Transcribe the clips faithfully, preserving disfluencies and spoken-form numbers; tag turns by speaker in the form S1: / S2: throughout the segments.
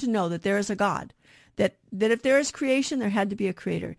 S1: to know that there is a God, that, that if there is creation, there had to be a creator.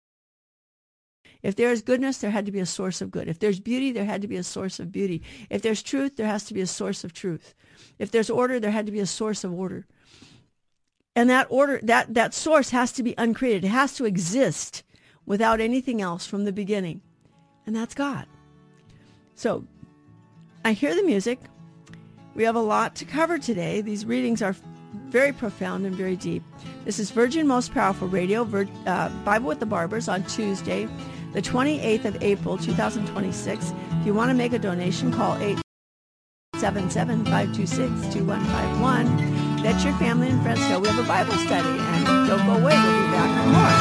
S1: If there is goodness, there had to be a source of good. If there's beauty, there had to be a source of beauty. If there's truth, there has to be a source of truth. If there's order, there had to be a source of order. And that order, that, that source has to be uncreated. It has to exist without anything else from the beginning. And that's God. So I hear the music. We have a lot to cover today. These readings are very profound and very deep. This is Virgin Most Powerful Radio, Vir- uh, Bible with the Barbers on Tuesday, the twenty-eighth of April, two thousand twenty-six. If you want to make a donation, call eight seven seven, five two six, two one five one. Let your family and friends know we have a Bible study. And don't go away. We'll be back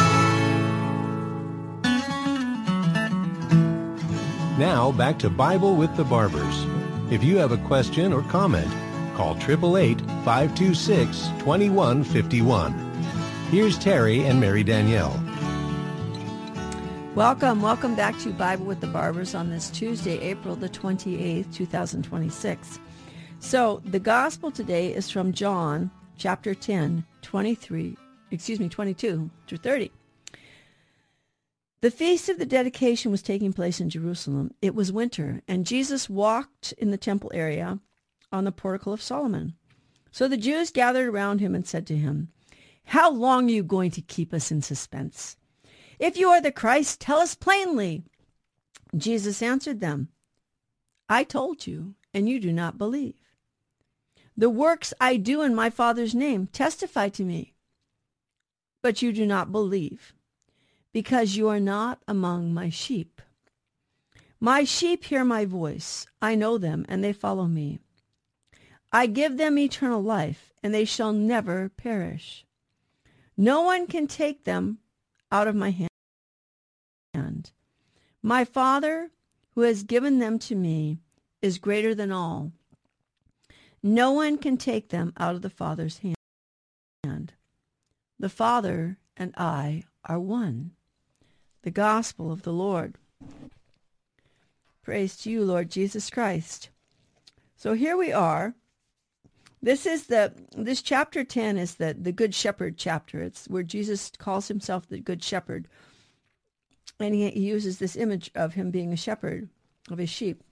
S1: with more.
S2: Now, back to Bible with the Barbers. If you have a question or comment, call eight eight eight, five two six, two one five one. Here's Terry and Mary Danielle.
S1: Welcome, welcome back to Bible with the Barbers on this Tuesday, April the twenty-eighth, two thousand twenty-six. So the gospel today is from John chapter ten, twenty-three, excuse me, twenty-two through thirty. The feast of the dedication was taking place in Jerusalem. It was winter, and Jesus walked in the temple area on the portico of Solomon. So the Jews gathered around him and said to him, "How long are you going to keep us in suspense? If you are the Christ, tell us plainly." Jesus answered them, "I told you, and you do not believe. The works I do in my Father's name testify to me, but you do not believe, because you are not among my sheep. My sheep hear my voice. I know them, and they follow me. I give them eternal life, and they shall never perish. No one can take them out of my hand. My Father, who has given them to me, is greater than all. No one can take them out of the Father's hand. The Father and I are one." The gospel of the Lord. Praise to you, Lord Jesus Christ. So here we are. This is the this chapter ten is the, the Good Shepherd chapter. It's where Jesus calls himself the Good Shepherd. And he, he uses this image of him being a shepherd of his sheep.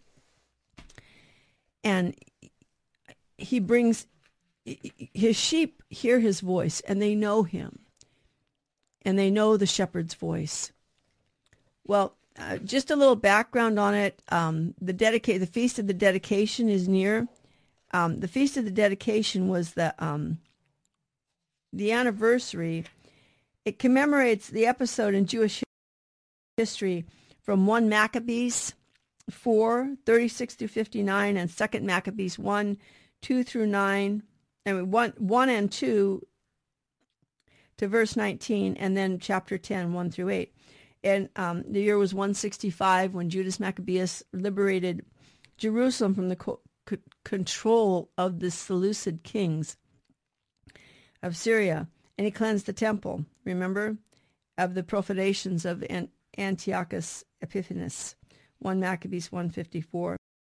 S1: And he brings his sheep hear his voice, and they know him. And they know the shepherd's voice. Well, uh, just a little background on it. Um, the dedicate, the Feast of the Dedication is near. Um, the Feast of the Dedication was the um, the anniversary. It commemorates the episode in Jewish history from First Maccabees four, thirty-six through fifty-nine, and Second Maccabees one, two through nine, and one, one and two to verse nineteen, and then chapter ten, one through eight. And um, the year was one sixty-five when Judas Maccabeus liberated Jerusalem from the co- co- control of the Seleucid kings of Syria. And he cleansed the temple, remember, of the profanations of Ant- Antiochus Epiphanes, First Maccabees one fifty-four.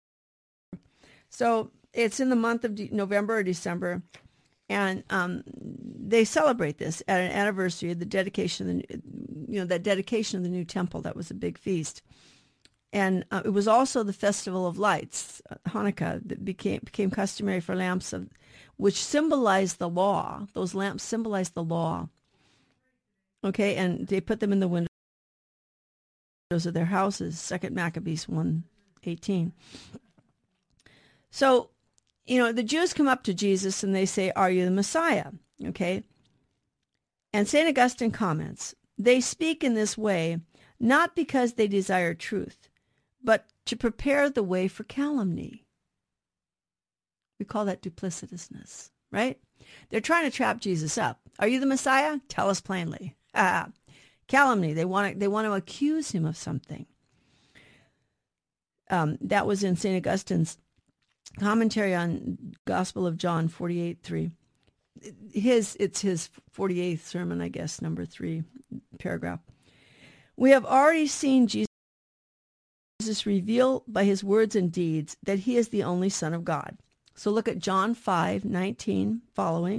S1: So it's in the month of de- November or December, and um, they celebrate this at an anniversary of the dedication of the, you know, that dedication of the new temple. That was a big feast. And uh, it was also the Festival of Lights, uh, Hanukkah, that became became customary for lamps of, which symbolized the law. Those lamps symbolized the law. Okay, and they put them in the windows of their houses, Second Maccabees one eighteen. So, you know, the Jews come up to Jesus and they say, "Are you the Messiah?" Okay? And Saint Augustine comments, "They speak in this way, not because they desire truth, but to prepare the way for calumny." We call that duplicitousness, right? They're trying to trap Jesus up. "Are you the Messiah? Tell us plainly." Ah, calumny. They want to, they want to accuse him of something. Um, that was in Saint Augustine's commentary on Gospel of John forty-eight three. His, it's his forty-eighth sermon, I guess, number three paragraph. "We have already seen Jesus reveal by his words and deeds that he is the only Son of God." So look at John five nineteen following,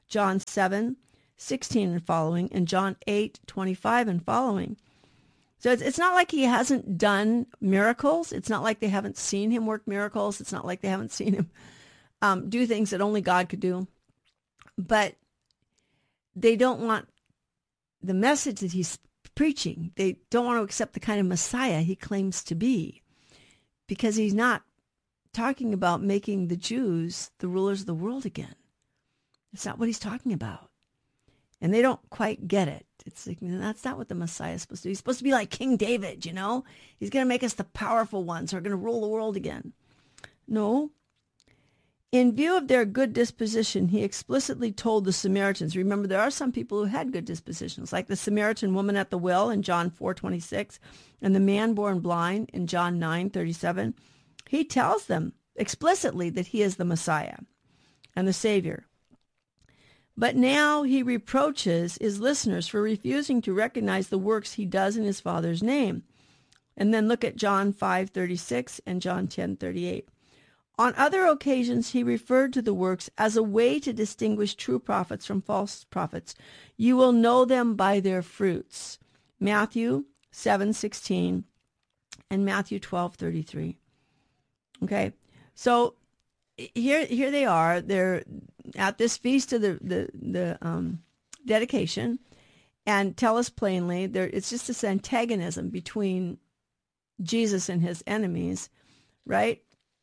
S1: John seven, sixteen and following, and John eight, twenty-five and following. So it's, it's not like he hasn't done miracles. It's not like they haven't seen him work miracles. It's not like they haven't seen him um, do things that only God could do. But they don't want the message that he's preaching. They don't want to accept the kind of Messiah he claims to be, because he's not talking about making the Jews the rulers of the world again. It's not what he's talking about. And they don't quite get it. It's like, that's not what the Messiah is supposed to do. He's supposed to be like King David, you know? He's going to make us the powerful ones who are going to rule the world again. No. In view of their good disposition, he explicitly told the Samaritans. Remember, there are some people who had good dispositions, like the Samaritan woman at the well in John four twenty-six, and the man born blind in John nine thirty-seven. He tells them explicitly that he is the Messiah and the Savior. But now he reproaches his listeners for refusing to recognize the works he does in his Father's name. And then look at John five thirty-six and John ten thirty-eight. On other occasions, he referred to the works as a way to distinguish true prophets from false prophets. You will know them by their fruits. Matthew seven sixteen and Matthew twelve thirty-three. Okay, so here here they are. They're at this feast of the the, the um, dedication, and tell us plainly, there it's just this antagonism between Jesus and his enemies, right?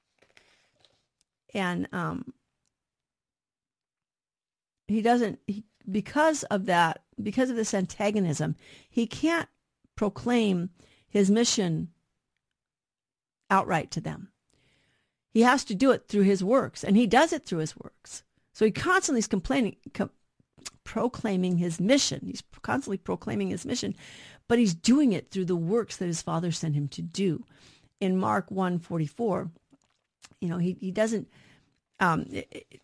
S1: And um, he doesn't, he, because of that, because of this antagonism, he can't proclaim his mission outright to them. He has to do it through his works, and he does it through his works. So he constantly is complaining, co- proclaiming his mission. He's constantly proclaiming his mission, but he's doing it through the works that his Father sent him to do. In Mark one forty-four, you know, he, he doesn't, um, it, it,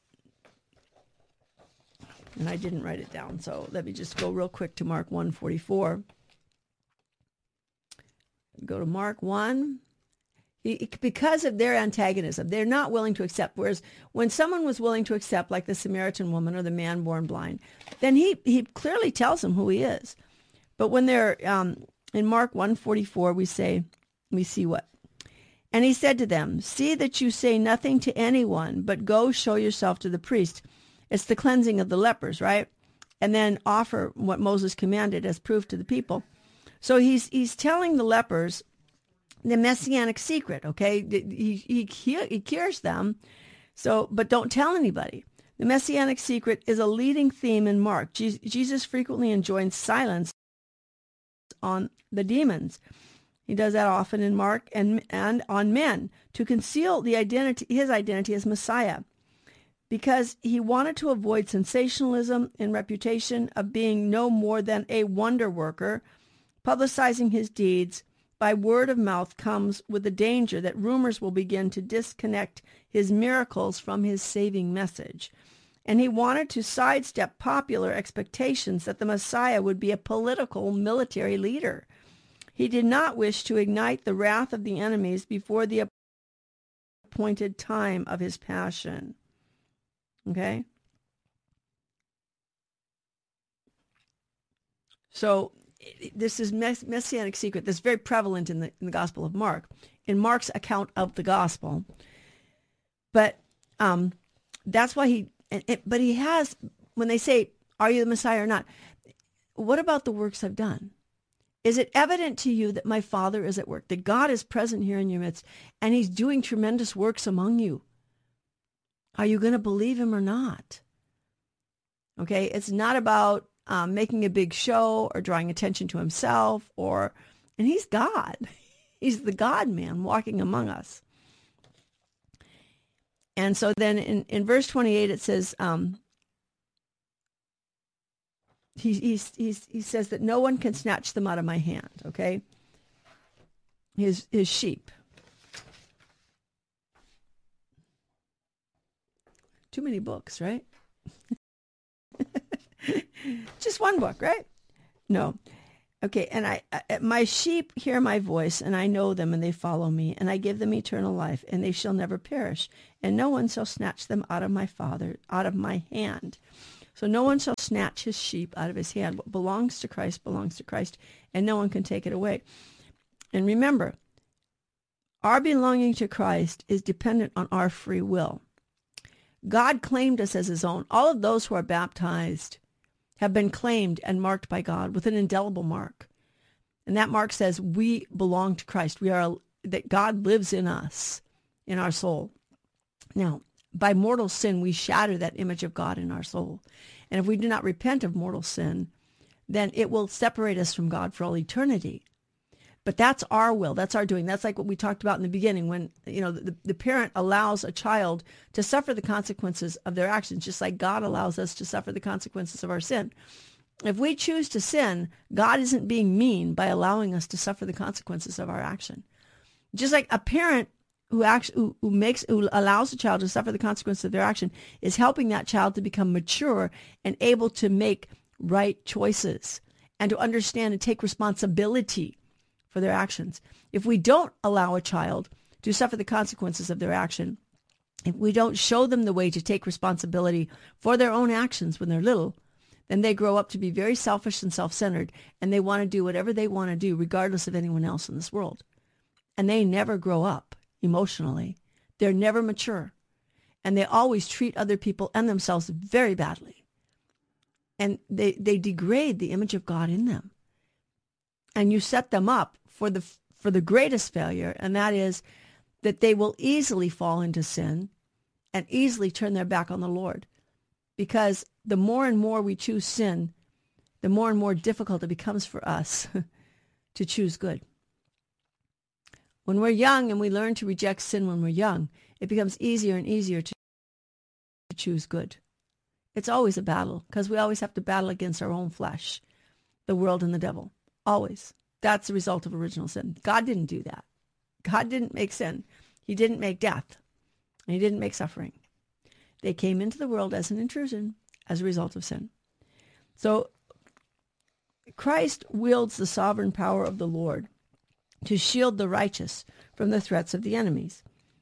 S1: and I didn't write it down, so let me just go real quick to Mark one forty-four. Go to Mark one. He, because of their antagonism, they're not willing to accept. Whereas when someone was willing to accept, like the Samaritan woman or the man born blind, then he, he clearly tells them who he is. But when they're um, in Mark one forty-four, we say, we see what? And he said to them, see that you say nothing to anyone, but go show yourself to the priest. It's the cleansing of the lepers, right? And then offer what Moses commanded as proof to the people. So he's he's telling the lepers the messianic secret, okay? He, he, he cures them, so but don't tell anybody. The messianic secret is a leading theme in Mark. Jesus frequently enjoins silence on the demons. He does that often in Mark and and on men to conceal the identity, his identity as Messiah, because he wanted to avoid sensationalism and reputation of being no more than a wonder worker. Publicizing his deeds by word of mouth comes with the danger that rumors will begin to disconnect his miracles from his saving message. And he wanted to sidestep popular expectations that the Messiah would be a political military leader. He did not wish to ignite the wrath of the enemies before the appointed time of his passion. Okay? So this is mess- messianic secret that's very prevalent in the, in the Gospel of Mark, in Mark's account of the Gospel. But um, that's why he, and it, but he has, when they say, are you the Messiah or not? What about the works I've done? Is it evident to you that my Father is at work, that God is present here in your midst, and he's doing tremendous works among you? Are you going to believe him or not? Okay, it's not about um, making a big show or drawing attention to himself, or, and he's God. He's the God-man walking among us. And so then in, in verse twenty-eight, it says, um, he, he's, he's, he says that no one can snatch them out of my hand, okay? His, his sheep. Too many books, right? Just one book, right? No. Okay, and I, I, my sheep hear my voice, and I know them, and they follow me, and I give them eternal life, and they shall never perish, and no one shall snatch them out of my Father, out of my hand. So no one shall snatch his sheep out of his hand. What belongs to Christ belongs to Christ, and no one can take it away. And remember, our belonging to Christ is dependent on our free will. God claimed us as his own. All of those who are baptized have been claimed and marked by God with an indelible mark. And that mark says we belong to Christ. We are, that God lives in us, in our soul. Now, by mortal sin, we shatter that image of God in our soul. And if we do not repent of mortal sin, then it will separate us from God for all eternity. But that's our will. That's our doing. That's like what we talked about in the beginning when, you know, the, the parent allows a child to suffer the consequences of their actions, just like God allows us to suffer the consequences of our sin. If we choose to sin, God isn't being mean by allowing us to suffer the consequences of our action. Just like a parent who actually who, who makes who allows a child to suffer the consequences of their action is helping that child to become mature and able to make right choices and to understand and take responsibility for their actions. If we don't allow a child to suffer the consequences of their action, if we don't show them the way to take responsibility for their own actions when they're little, then they grow up to be very selfish and self-centered, and they want to do whatever they want to do regardless of anyone else in this world. And they never grow up emotionally. They're never mature. And they always treat other people and themselves very badly. And they, they degrade the image of God in them. And you set them up for the for the greatest failure, and that is that they will easily fall into sin and easily turn their back on the Lord. Because the more and more we choose sin, the more and more difficult it becomes for us to choose good. When we're young and we learn to reject sin when we're young, it becomes easier and easier to choose good. It's always a battle because we always have to battle against our own flesh, the world and the devil. Always. That's the result of original sin. God didn't do that. God didn't make sin. He didn't make death. And he didn't make suffering. They came into the world as an intrusion as a result of sin. So Christ wields the sovereign power of the Lord to shield the righteous from the threats of the enemies.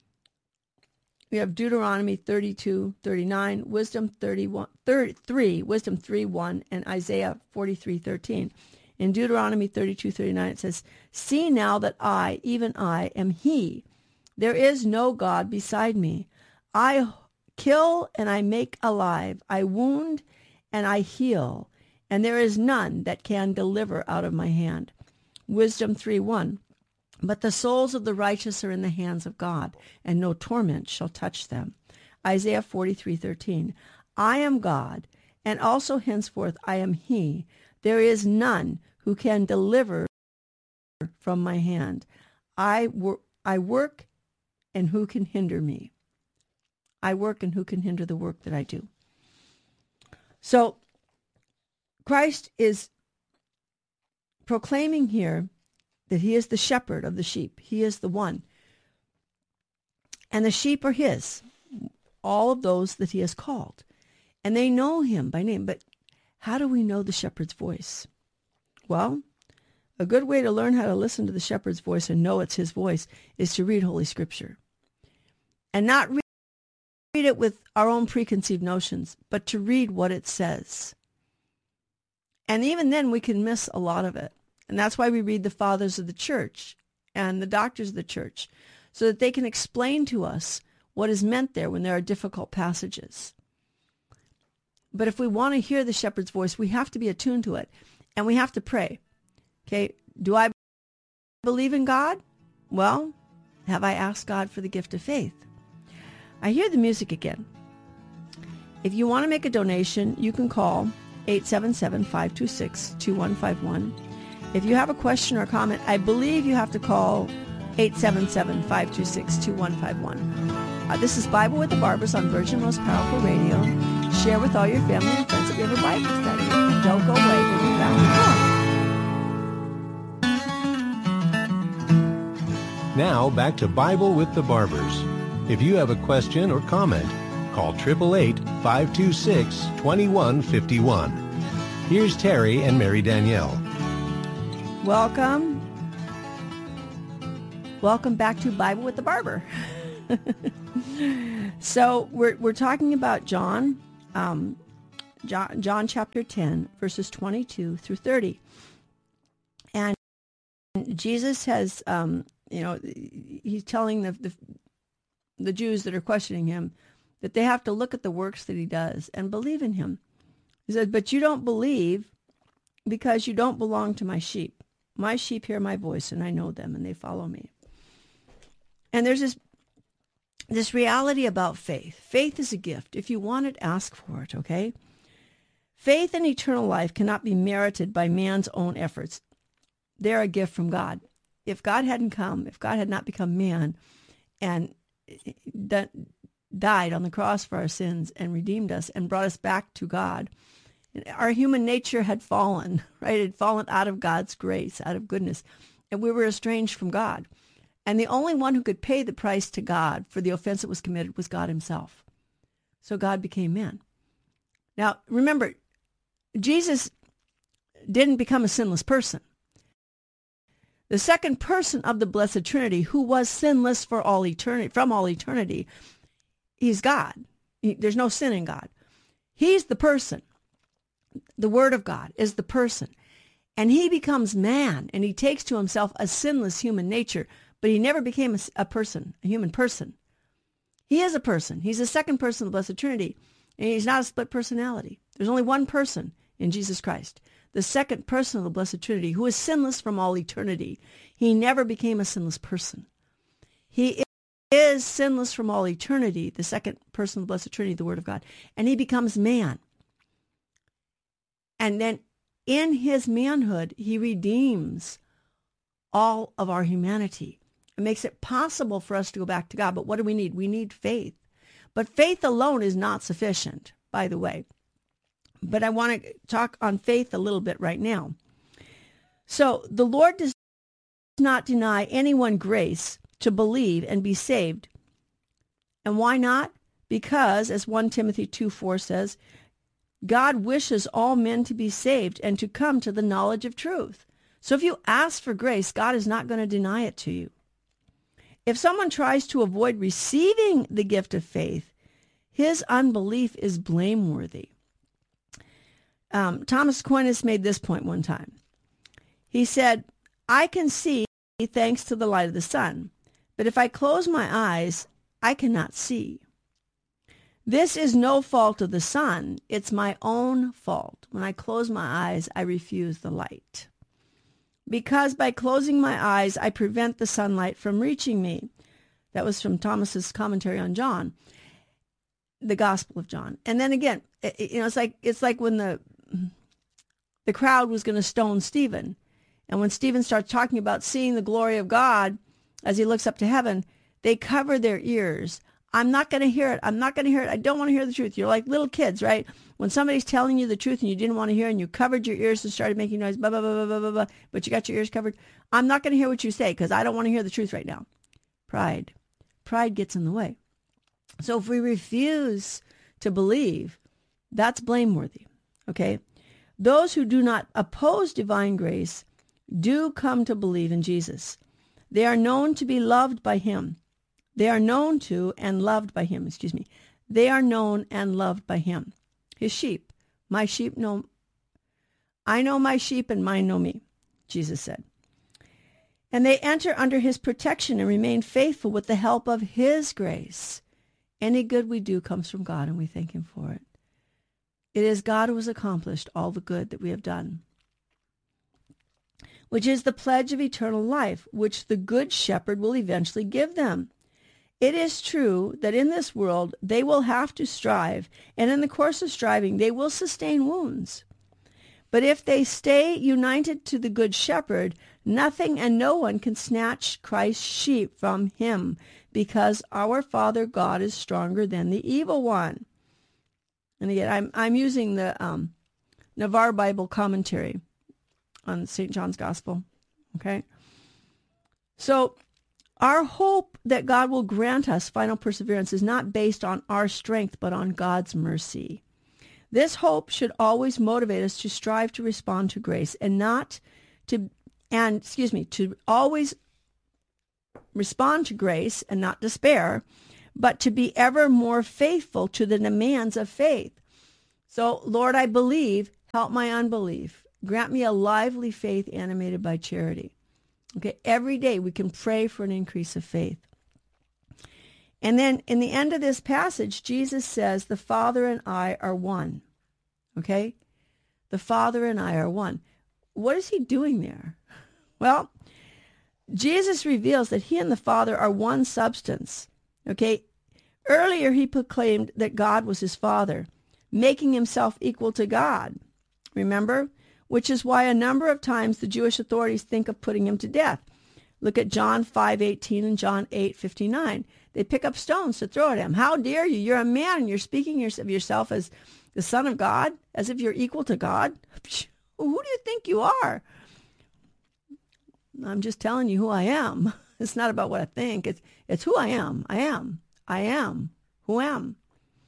S1: We have Deuteronomy thirty-two thirty-nine, Wisdom thirty-one, thirty-three, Wisdom three one, and Isaiah forty-three thirteen. In Deuteronomy thirty-two thirty-nine, it says, "See now that I, even I, am he. There is no God beside me. I kill and I make alive. I wound and I heal. And there is none that can deliver out of my hand." Wisdom three one. "But the souls of the righteous are in the hands of God, and no torment shall touch them." Isaiah forty-three thirteen. "I am God, and also henceforth I am he. There is none who can deliver from my hand. I, wor- I work, and who can hinder me?" I work, and who can hinder the work that I do? So Christ is proclaiming here that he is the shepherd of the sheep. He is the one. And the sheep are his, all of those that he has called. And they know him by name. But how do we know the shepherd's voice? Well, a good way to learn how to listen to the shepherd's voice and know it's his voice is to read Holy Scripture. And not read it with our own preconceived notions, but to read what it says. And even then we can miss a lot of it. And that's why we read the fathers of the church and the doctors of the church, so that they can explain to us what is meant there when there are difficult passages. But if we want to hear the shepherd's voice, we have to be attuned to it, and we have to pray. Okay, do I believe in God? Well, have I asked God for the gift of faith? I hear the music again. If you want to make a donation, you can call eight seven seven, five two six, two one five one. If you have a question or comment, I believe you have to call eight seven seven, five two six, two one five one. Uh, this is Bible with the Barbers on Virgin Most Powerful Radio. Share with all your family and friends that we have a Bible study. And don't go away. We'll be back.
S2: Now, back to Bible with the Barbers. If you have a question or comment, call eight eight eight, five two six, two one five one. Here's Terry and Mary Danielle.
S1: Welcome. Welcome back to Bible with the Barber. So we're we're talking about John, um, John, John chapter ten, verses twenty-two through thirty. And Jesus has, um, you know, he's telling the, the the Jews that are questioning him that they have to look at the works that he does and believe in him. He said, but you don't believe because you don't belong to my sheep. My sheep hear my voice, and I know them, and they follow me. And there's this this reality about faith. Faith is a gift. If you want it, ask for it, okay? Faith and eternal life cannot be merited by man's own efforts. They're a gift from God. If God hadn't come, if God had not become man and died on the cross for our sins and redeemed us and brought us back to God, our human nature had fallen, right? It had fallen out of God's grace, out of goodness, and we were estranged from God. And the only one who could pay the price to God for the offense that was committed was God himself. So God became man. Now, remember, Jesus didn't become a sinless person. The second person of the Blessed Trinity, who was sinless for all eternity, from all eternity, he's God. He, there's no sin in God. He's the person. The Word of God is the person. And he becomes man, and he takes to himself a sinless human nature, but he never became a, a person, a human person. He is a person. He's the second person of the Blessed Trinity, and he's not a split personality. There's only one person in Jesus Christ, the second person of the Blessed Trinity, who is sinless from all eternity. He never became a sinless person. He is sinless from all eternity, the second person of the Blessed Trinity, the Word of God, and he becomes man. And then in his manhood, he redeems all of our humanity. It makes it possible for us to go back to God. But what do we need? We need faith. But faith alone is not sufficient, by the way. But I want to talk on faith a little bit right now. So the Lord does not deny anyone grace to believe and be saved. And why not? Because, as First Timothy two four says, God wishes all men to be saved and to come to the knowledge of truth. So if you ask for grace, God is not going to deny it to you. If someone tries to avoid receiving the gift of faith, his unbelief is blameworthy. Um, Thomas Aquinas made this point one time. He said, I can see thanks to the light of the sun, but if I close my eyes, I cannot see. This is no fault of the sun. It's my own fault. When I close my eyes, I refuse the light. Because by closing my eyes, I prevent the sunlight from reaching me. That was from Thomas's commentary on John, the Gospel of John. And then again, it, you know, it's like it's like when the the crowd was going to stone Stephen, and when Stephen starts talking about seeing the glory of God as he looks up to heaven, they cover their ears. I'm not going to hear it. I'm not going to hear it. I don't want to hear the truth. You're like little kids, right? When somebody's telling you the truth and you didn't want to hear and you covered your ears and started making noise, blah, blah, blah, blah, blah, blah, blah, but you got your ears covered. I'm not going to hear what you say because I don't want to hear the truth right now. Pride. Pride gets in the way. So if we refuse to believe, that's blameworthy, okay? Those who do not oppose divine grace do come to believe in Jesus. They are known to be loved by him. They are known to and loved by him, excuse me. They are known and loved by him. His sheep. My sheep know, I know my sheep and mine know me, Jesus said. And they enter under his protection and remain faithful with the help of his grace. Any good we do comes from God, and we thank him for it. It is God who has accomplished all the good that we have done, which is the pledge of eternal life, which the good shepherd will eventually give them. It is true that in this world they will have to strive, and in the course of striving they will sustain wounds. But if they stay united to the Good Shepherd, nothing and no one can snatch Christ's sheep from him, because our Father God is stronger than the evil one. And again, I'm I'm using the um, Navarre Bible commentary on Saint John's Gospel. Okay, so our hope that God will grant us final perseverance is not based on our strength, but on God's mercy. This hope should always motivate us to strive to respond to grace and not to, and excuse me, to always respond to grace and not despair, but to be ever more faithful to the demands of faith. So, Lord, I believe, help my unbelief. Grant me a lively faith animated by charity. Okay, every day we can pray for an increase of faith. And then in the end of this passage, Jesus says, the Father and I are one. Okay? The Father and I are one. What is he doing there? Well, Jesus reveals that he and the Father are one substance. Okay? Earlier he proclaimed that God was his Father, making himself equal to God. Remember? Which is why a number of times the Jewish authorities think of putting him to death. Look at John five eighteen and John eight fifty-nine. They pick up stones to throw at him. How dare you? You're a man and you're speaking of yourself as the Son of God, as if you're equal to God. Who do you think you are? I'm just telling you who I am. It's not about what I think. It's it's who I am. I am. I am. Who am.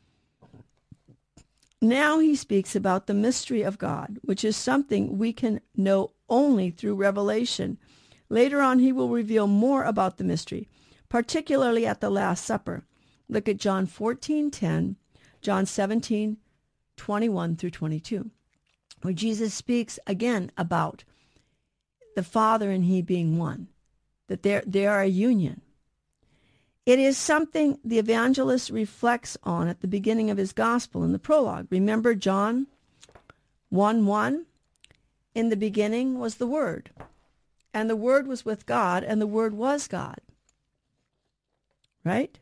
S1: Now he speaks about the mystery of God, which is something we can know only through revelation. Later on, he will reveal more about the mystery, particularly at the Last Supper. Look at John fourteen ten, John seventeen twenty-one through twenty-two, where Jesus speaks again about the Father and he being one, that they they are a union. It is something the evangelist reflects on at the beginning of his gospel in the prologue. Remember John one one? In the beginning was the Word, and the Word was with God, and the Word was God. Right?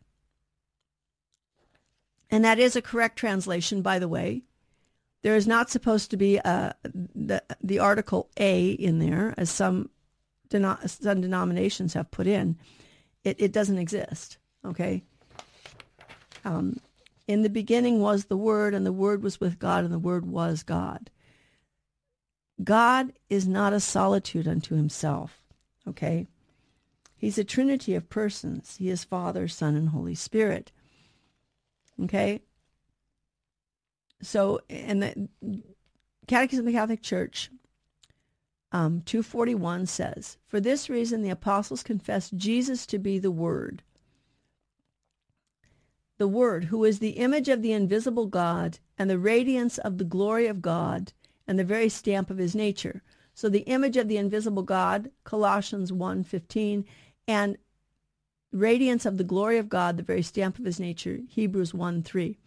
S1: And that is a correct translation, by the way. There is not supposed to be a, the, the article A in there, as some, deno- some denominations have put in. It, it doesn't exist, okay? Um, in the beginning was the Word, and the Word was with God, and the Word was God. God is not a solitude unto himself, okay? He's a trinity of persons. He is Father, Son, and Holy Spirit, okay? So, and the Catechism of the Catholic Church, um, two forty-one says, for this reason the apostles confessed Jesus to be the Word. The Word, who is the image of the invisible God and the radiance of the glory of God and the very stamp of his nature. So the image of the invisible God, Colossians one fifteen, and radiance of the glory of God, the very stamp of his nature, Hebrews one three.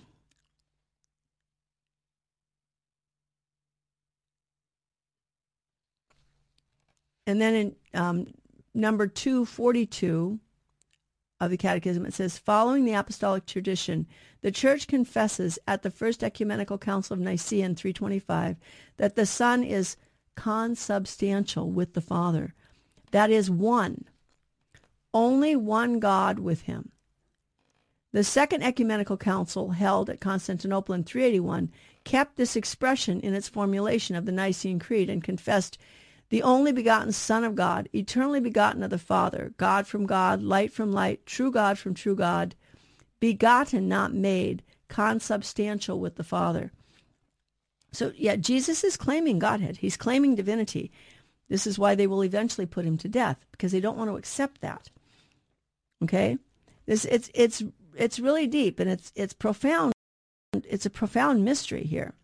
S1: And then in um, number two forty-two of the Catechism, it says, following the apostolic tradition, the Church confesses at the First Ecumenical Council of Nicaea in three twenty-five that the Son is consubstantial with the Father. That is one. Only one God with him. The Second Ecumenical Council, held at Constantinople in three eighty-one, kept this expression in its formulation of the Nicene Creed and confessed the only begotten Son of God, eternally begotten of the Father, God from God, light from light, true God from true God, begotten, not made, consubstantial with the Father. So, yeah, Jesus is claiming Godhead. He's claiming divinity. This is why they will eventually put him to death, because they don't want to accept that. Okay? This it's it's it's really deep, and it's it's profound. It's a profound mystery here.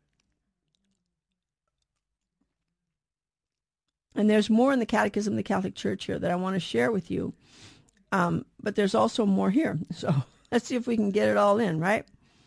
S1: And there's more in the Catechism of the Catholic Church here that I want to share with you. Um, but there's also more here. So let's see if we can get it all in, right?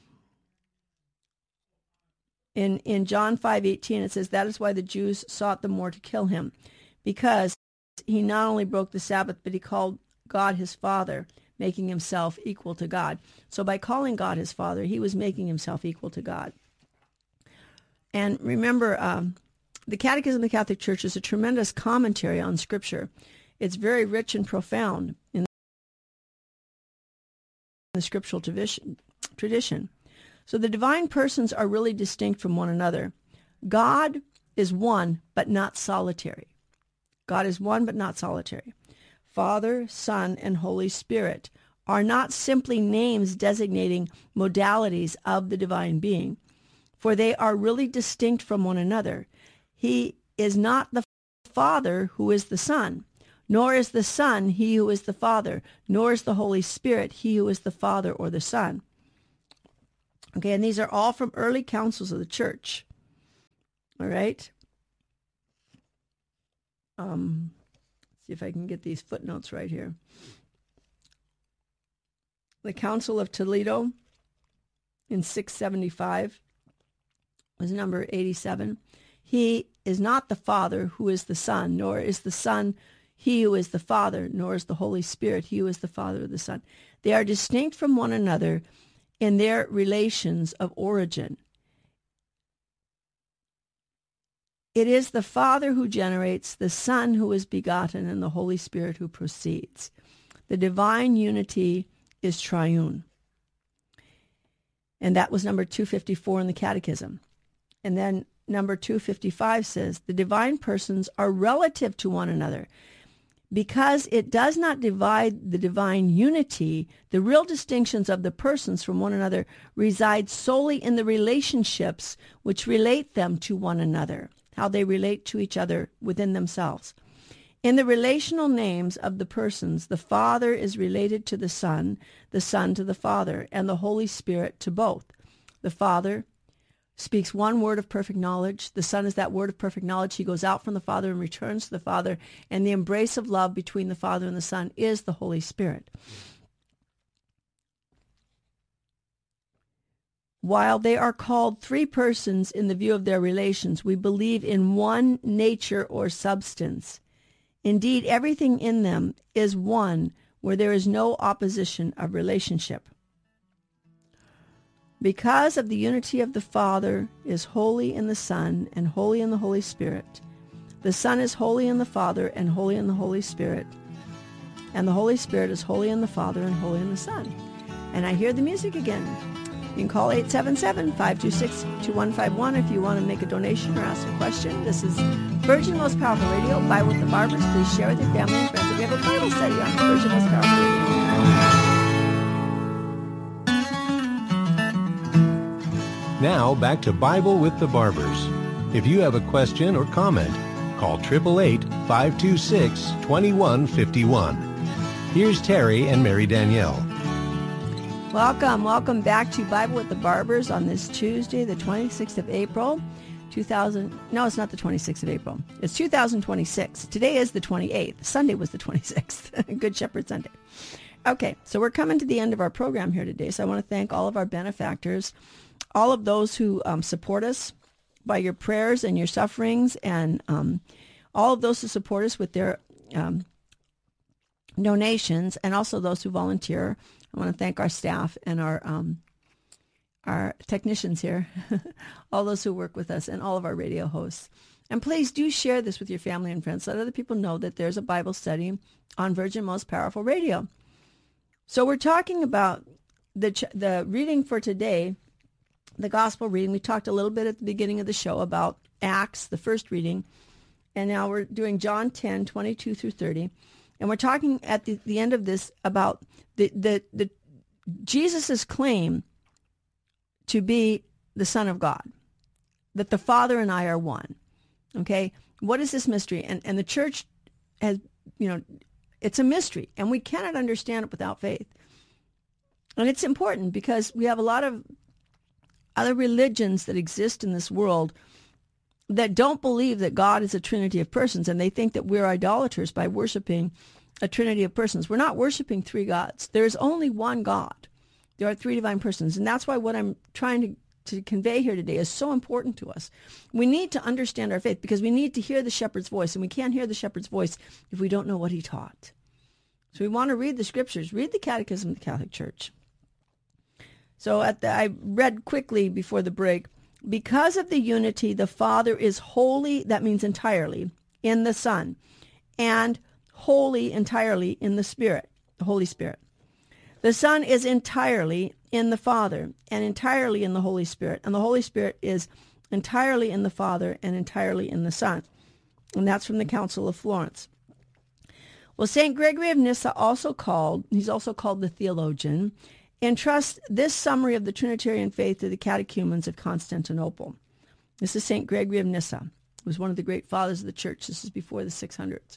S1: In in John five eighteen, it says, that is why the Jews sought the more to kill him, because he not only broke the Sabbath, but he called God his Father, making himself equal to God. So by calling God his Father, he was making himself equal to God. And remember, um, the Catechism of the Catholic Church is a tremendous commentary on Scripture. It's very rich and profound in the scriptural tradition. So the divine persons are really distinct from one another. God is one, but not solitary. God is one, but not solitary. Father, Son, and Holy Spirit are not simply names designating modalities of the divine being, for they are really distinct from one another. He is not the Father who is the Son, nor is the Son he who is the Father, nor is the Holy Spirit he who is the Father or the Son. Okay, and these are all from early councils of the church. All right. Um, let's see if I can get these footnotes right here. The Council of Toledo in six seventy-five was number eighty-seven. He is not the Father who is the Son, nor is the Son he who is the Father, nor is the Holy Spirit he who is the Father of the Son. They are distinct from one another in their relations of origin. It is the Father who generates, the Son who is begotten, and the Holy Spirit who proceeds. The divine unity is triune. And that was number two fifty-four in the Catechism. And then number two fifty-five says, the divine persons are relative to one another. Because it does not divide the divine unity, the real distinctions of the persons from one another reside solely in the relationships which relate them to one another, how they relate to each other within themselves. In the relational names of the persons, the Father is related to the Son, the Son to the Father, and the Holy Spirit to both. The Father speaks one word of perfect knowledge. The Son is that word of perfect knowledge. He goes out from the Father and returns to the Father. And the embrace of love between the Father and the Son is the Holy Spirit. While they are called three persons in the view of their relations, we believe in one nature or substance. Indeed, everything in them is one, where there is no opposition of relationship. Because of the unity of the Father is holy in the Son and holy in the Holy Spirit. The Son is holy in the Father and holy in the Holy Spirit. And the Holy Spirit is holy in the Father and holy in the Son. And I hear the music again. You can call eight seven seven, five two six, two one five one if you want to make a donation or ask a question. This is Virgin Most Powerful Radio, Bible with the Barbers. Please share with your family and friends. We have a Bible study on Virgin Most Powerful Radio.
S2: Now, back to Bible with the Barbers. If you have a question or comment, call eight eight eight, five two six, two one five one. Here's Terry and Mary Danielle.
S1: Welcome, welcome back to Bible with the Barbers on this Tuesday, the twenty-sixth of April, two thousand. No, it's not the twenty-sixth of April. It's two thousand twenty-six. Today is the twenty-eighth. Sunday was the twenty-sixth. Good Shepherd Sunday. Okay, so we're coming to the end of our program here today. So I want to thank all of our benefactors, all of those who um, support us by your prayers and your sufferings, and um, all of those who support us with their um, donations, and also those who volunteer. I want to thank our staff and our um, our technicians here, all those who work with us, and all of our radio hosts. And please do share this with your family and friends. Let other people know that there's a Bible study on Virgin Most Powerful Radio. So we're talking about the ch- the reading for today, the gospel reading. We talked a little bit at the beginning of the show about Acts, the first reading, and now we're doing John ten, twenty-two through thirty. And we're talking at the, the end of this about the, the, the Jesus' claim to be the Son of God, that the Father and I are one. Okay? What is this mystery? And, and the church has, you know, it's a mystery, and we cannot understand it without faith. And it's important because we have a lot of other religions that exist in this world that don't believe that God is a trinity of persons, and they think that we're idolaters by worshiping a trinity of persons. We're not worshiping three gods. There is only one God. There are three divine persons, and that's why what I'm trying to, to convey here today is so important to us. We need to understand our faith because we need to hear the shepherd's voice, and we can't hear the shepherd's voice if we don't know what he taught. So we want to read the scriptures, read the Catechism of the Catholic Church. So at the, I read quickly before the break, because of the unity, the Father is wholly, that means entirely, in the Son, and wholly entirely in the Spirit, the Holy Spirit. The Son is entirely in the Father and entirely in the Holy Spirit, and the Holy Spirit is entirely in the Father and entirely in the Son. And that's from the Council of Florence. Well, Saint Gregory of Nyssa also called, he's also called the theologian, entrusts this summary of the Trinitarian faith to the catechumens of Constantinople. This is Saint Gregory of Nyssa, who was one of the great fathers of the church. This is before the six hundreds.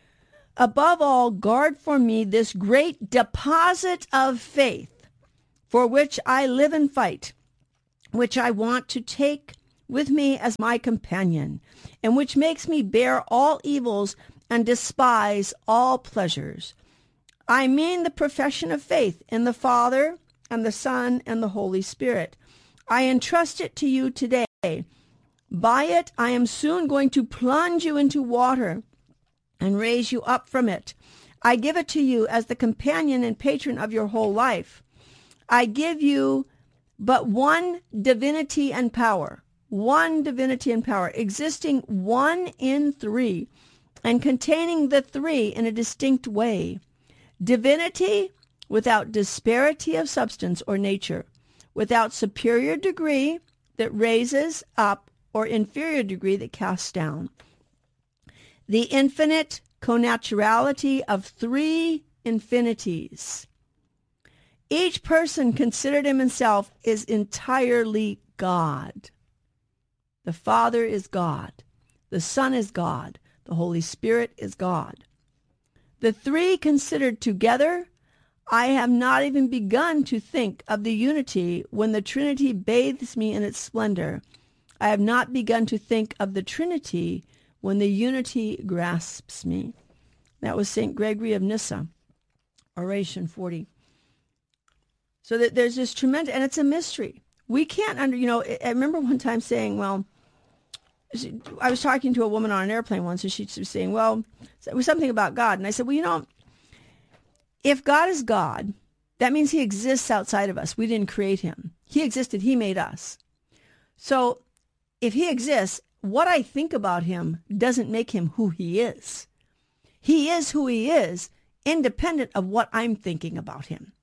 S1: Above all, guard for me this great deposit of faith, for which I live and fight, which I want to take with me as my companion, and which makes me bear all evils and despise all pleasures. I mean the profession of faith in the Father and the Son and the Holy Spirit. I entrust it to you today. By it I am soon going to plunge you into water and raise you up from it. I give it to you as the companion and patron of your whole life. I give you but one divinity and power, one divinity and power, existing one in three, and containing the three in a distinct way. Divinity without disparity of substance or nature, without superior degree that raises up or inferior degree that casts down. The infinite connaturality of three infinities. Each person considered in himself is entirely God. The Father is God. The Son is God. The Holy Spirit is God. The three considered together, I have not even begun to think of the unity when the Trinity bathes me in its splendor. I have not begun to think of the Trinity when the unity grasps me. That was Saint Gregory of Nyssa, Oration forty. So that there's this tremendous, and it's a mystery. We can't under, you know, I remember one time saying, well, I was talking to a woman on an airplane once, and she was saying, well, it was something about God. And I said, well, you know, if God is God, that means he exists outside of us. We didn't create him. He existed. He made us. So if he exists, what I think about him doesn't make him who he is. He is who he is, independent of what I'm thinking about him.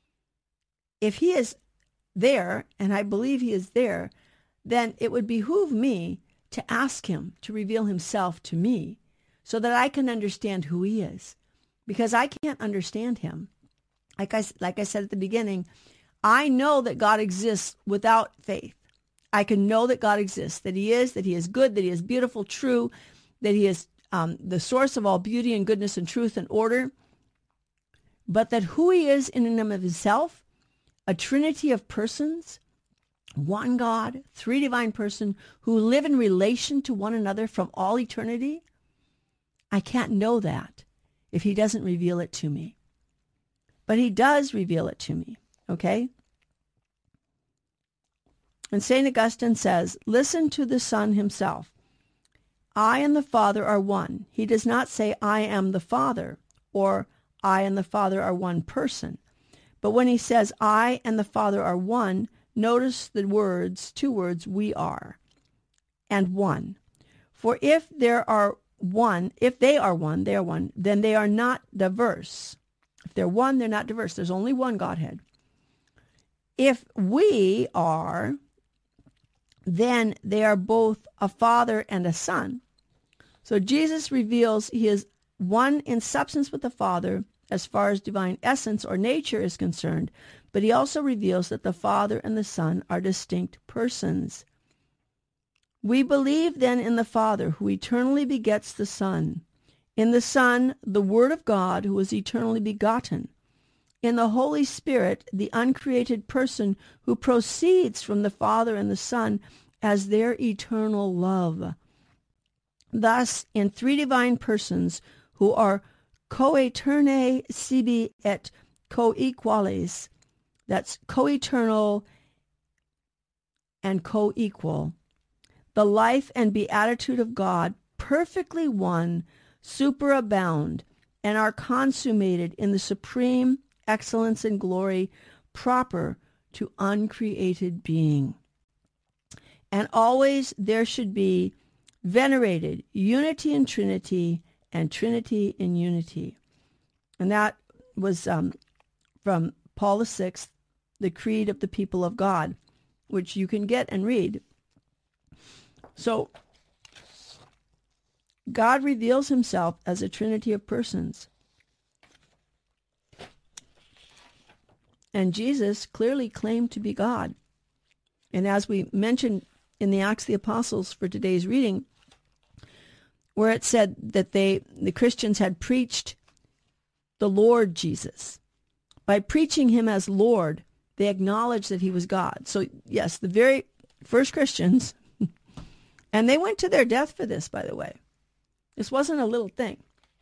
S1: If he is there, and I believe he is there, then it would behoove me to ask him to reveal himself to me so that I can understand who he is. Because I can't understand him. Like I, like I said at the beginning, I know that God exists without faith. I can know that God exists, that he is, that he is good, that he is beautiful, true, that he is um, the source of all beauty and goodness and truth and order. But that who he is in and of himself, a trinity of persons, one God, three divine persons who live in relation to one another from all eternity, I can't know that if he doesn't reveal it to me. But he does reveal it to me, okay? And Saint Augustine says, listen to the Son himself. I and the Father are one. He does not say, I am the Father, or I and the Father are one person. But when he says, I and the Father are one, notice the words, two words, we are, and one. For if there are one, if they are one, they are one, then they are not diverse. If they're one, they're not diverse. There's only one Godhead. If we are, then they are both a Father and a Son. So Jesus reveals he is one in substance with the Father as far as divine essence or nature is concerned, but he also reveals that the Father and the Son are distinct persons. We believe then in the Father, who eternally begets the Son, in the Son, the Word of God, who is eternally begotten, in the Holy Spirit, the uncreated person who proceeds from the Father and the Son as their eternal love. Thus, in three divine persons who are coeterne sibi et coequales, that's co-eternal and co-equal, the life and beatitude of God, perfectly one, superabound, and are consummated in the supreme excellence and glory proper to uncreated being. And always there should be venerated unity in Trinity and Trinity in unity. And that was um, from Paul the Sixth, the Creed of the People of God, which you can get and read. So God reveals himself as a trinity of persons. And Jesus clearly claimed to be God. And as we mentioned in the Acts of the Apostles for today's reading, where it said that they, the Christians had preached the Lord Jesus. By preaching him as Lord, They acknowledged that he was God. So yes, the very first Christians, and they went to their death for this, by the way. This wasn't a little thing.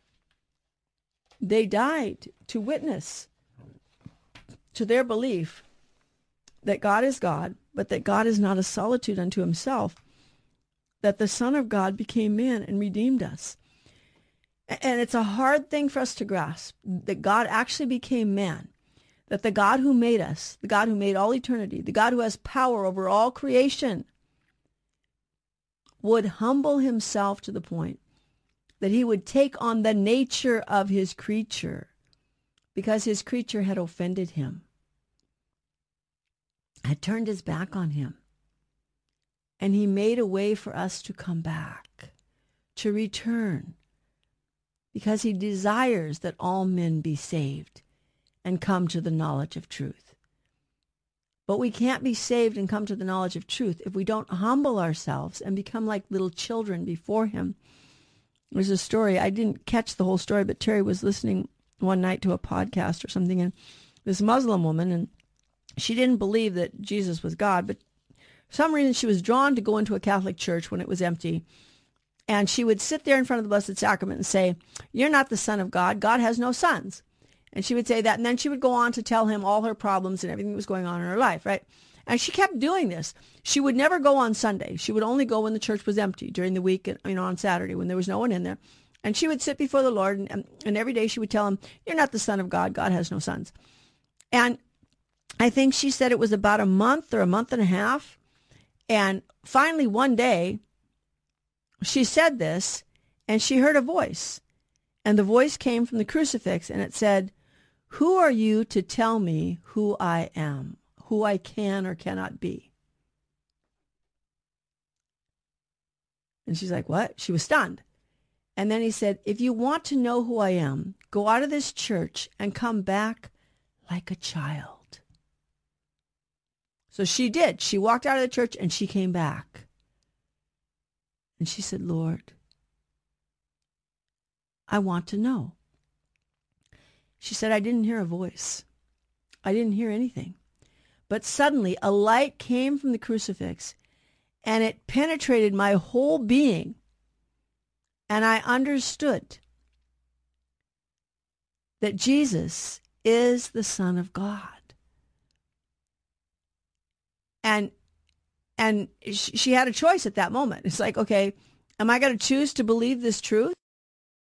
S1: They died to witness to their belief that God is God, but that God is not a solitude unto himself, that the Son of God became man and redeemed us. And it's a hard thing for us to grasp, that God actually became man, that the God who made us, the God who made all eternity, the God who has power over all creation, would humble himself to the point that he would take on the nature of his creature because his creature had offended him, had turned his back on him. And he made a way for us to come back, to return, because he desires that all men be saved and come to the knowledge of truth. But we can't be saved and come to the knowledge of truth if we don't humble ourselves and become like little children before him. There's a story, I didn't catch the whole story, but Terry was listening one night to a podcast or something, and this Muslim woman, and she didn't believe that Jesus was God, but for some reason she was drawn to go into a Catholic church when it was empty. And she would sit there in front of the Blessed Sacrament and say, "You're not the Son of God. God has no sons." And she would say that, and then she would go on to tell him all her problems and everything that was going on in her life, right? And she kept doing this. She would never go on Sunday. She would only go when the church was empty during the week, you know, on Saturday when there was no one in there. And she would sit before the Lord, and, and, and every day she would tell him, "You're not the Son of God. God has no sons." And I think she said it was about a month or a month and a half. And finally one day, she said this, and she heard a voice. And the voice came from the crucifix, and it said, "Who are you to tell me who I am, who I can or cannot be?" And she's like, "What?" She was stunned. And then he said, "If you want to know who I am, go out of this church and come back like a child." So she did. She walked out of the church and she came back. And she said, "Lord, I want to know." She said, "I didn't hear a voice. I didn't hear anything. But suddenly a light came from the crucifix and it penetrated my whole being. And I understood that Jesus is the Son of God." And and she had a choice at that moment. It's like, okay, am I going to choose to believe this truth